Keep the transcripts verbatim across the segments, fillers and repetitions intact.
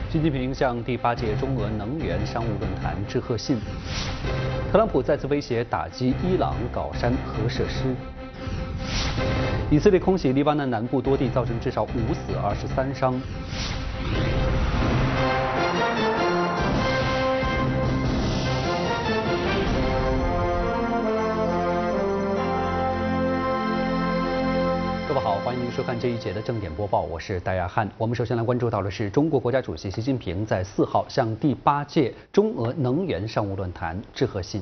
习近平向第八届中俄能源商务论坛致贺信。特朗普再次威胁打击伊朗搞山核设施。以色列空袭黎巴嫩南部多地，造成至少五死二十三伤。各位好，欢迎收看这一节的正点播报，我是戴亚汉。我们首先来关注到的是中国国家主席习近平在四号向第八届中俄能源商务论坛致贺信。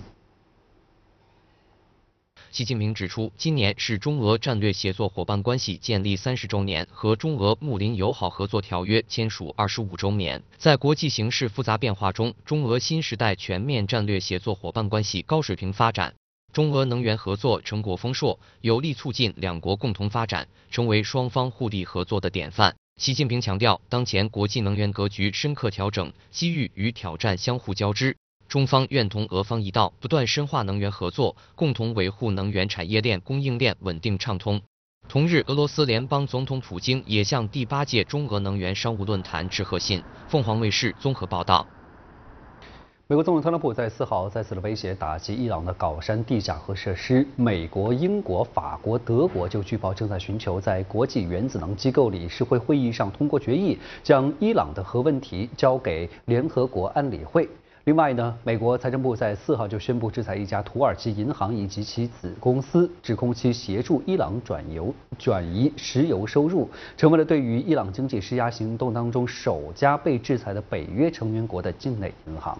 习近平指出，今年是中俄战略协作伙伴关系建立三十周年和中俄睦邻友好合作条约签署二十五周年。在国际形势复杂变化中，中俄新时代全面战略协作伙伴关系高水平发展。中俄能源合作成果丰硕，有力促进两国共同发展，成为双方互利合作的典范。习近平强调，当前国际能源格局深刻调整，机遇与挑战相互交织。中方愿同俄方一道，不断深化能源合作，共同维护能源产业链供应链稳定畅通。同日，俄罗斯联邦总统普京也向第八届中俄能源商务论坛致贺信。凤凰卫视综合报道。 美国总统特朗普在四号再次的威胁打击伊朗的镐山地下核设施。美国、英国、法国、德国就据报正在寻求在国际原子能机构理事会会议上通过决议，将伊朗的核问题交给联合国安理会。另外呢，美国财政部在四号就宣布制裁一家土耳其银行以及其子公司，指控其协助伊朗转油转移石油收入，成为了对于伊朗经济施压行动当中首家被制裁的北约成员国的境内银行。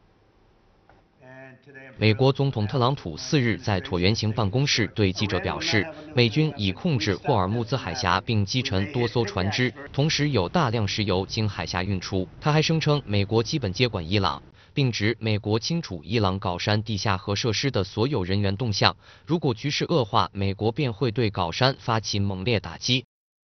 美国总统特朗普四日在椭圆形办公室对记者表示，美军已控制霍尔木兹海峡并击沉多艘船只，同时有大量石油经海峡运出。他还声称美国基本接管伊朗，并指美国清楚伊朗镐山地下核设施的所有人员动向，如果局势恶化，美国便会对镐山发起猛烈打击。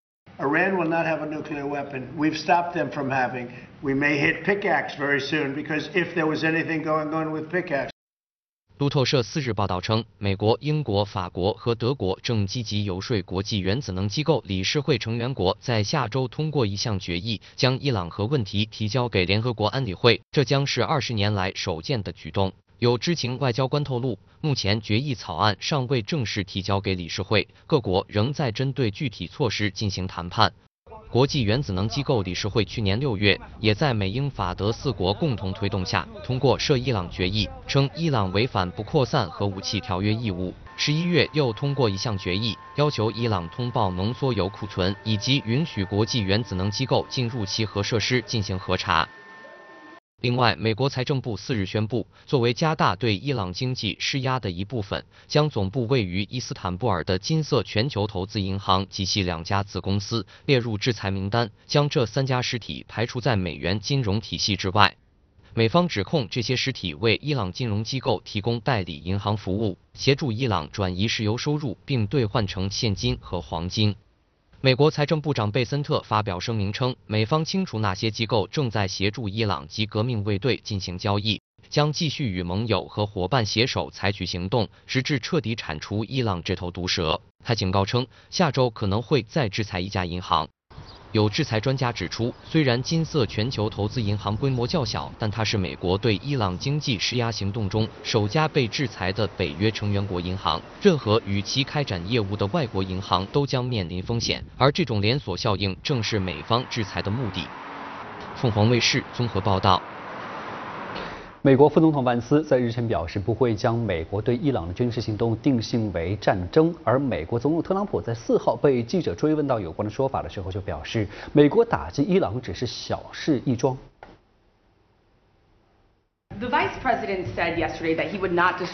Iran will not have a nuclear weapon. We've stopped them from having. We may hit pickaxe very soon because if there was anything going on with pickaxe. 路透社四日报道称，美国、英国、法国和德国正积极游说国际原子能机构理事会成员国在下周通过一项决议，将伊朗核问题提交给联合国安理会，这将是二十年来首见的举动。有知情外交官透露，目前决议草案尚未正式提交给理事会，各国仍在针对具体措施进行谈判。国际原子能机构理事会去年六月也在美英法德四国共同推动下通过涉伊朗决议，称伊朗违反不扩散核武器条约义务。十一月又通过一项决议，要求伊朗通报浓缩铀库存，以及允许国际原子能机构进入其核设施进行核查。另外，美国财政部四日宣布，作为加大对伊朗经济施压的一部分，将总部位于伊斯坦布尔的金色全球投资银行及其两家子公司列入制裁名单，将这三家实体排除在美元金融体系之外。美方指控这些实体为伊朗金融机构提供代理银行服务，协助伊朗转移石油收入并兑换成现金和黄金。美国财政部长贝森特发表声明称，美方清楚哪些机构正在协助伊朗及革命卫队进行交易，将继续与盟友和伙伴携手采取行动，直至彻底铲除伊朗这头毒蛇。他警告称，下周可能会再制裁一家银行。有制裁专家指出，虽然金色全球投资银行规模较小，但它是美国对伊朗经济施压行动中首家被制裁的北约成员国银行。任何与其开展业务的外国银行都将面临风险，而这种连锁效应正是美方制裁的目的。凤凰卫视综合报道。 美国副总统万斯在日前表示，不会将美国对伊朗的军事行动定性为战争。而美国总统特朗普在四号被记者追问到有关的说法的时候，就表示，美国打击伊朗只是小事一桩。 The vice president said yesterday that he would not